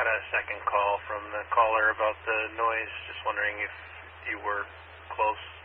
got a second call from the caller about the noise. Just wondering if you were close.